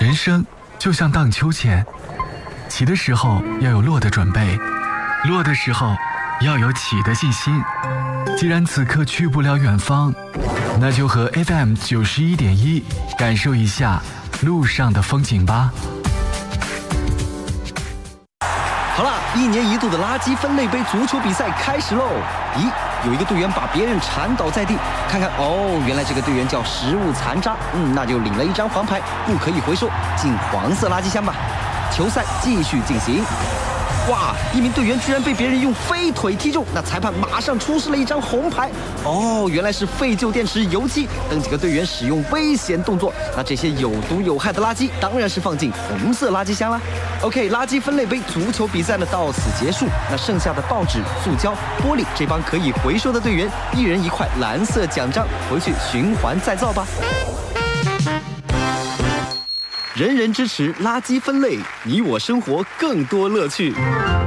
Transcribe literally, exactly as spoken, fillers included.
人生就像荡秋千，起的时候要有落的准备，落的时候要有起的信心。既然此刻去不了远方，那就和 F M 九十一点一感受一下路上的风景吧。 好了，一年一度的垃圾分类杯足球比赛开始喽！咦，有一个队员把别人铲倒在地，看看哦，原来这个队员叫食物残渣，嗯，那就领了一张黄牌，不可以回收，进黄色垃圾箱吧。球赛继续进行。哇！一名队员居然被别人用飞腿踢中，那裁判马上出示了一张红牌。哦，原来是废旧电池、油漆等几个队员使用危险动作。那这些有毒有害的垃圾当然是放进红色垃圾箱啦。OK， 垃圾分类杯足球比赛呢到此结束。那剩下的报纸、塑胶、玻璃，这帮可以回收的队员，一人一块蓝色奖章，回去循环再造吧。人人支持垃圾分类，你我生活更多乐趣。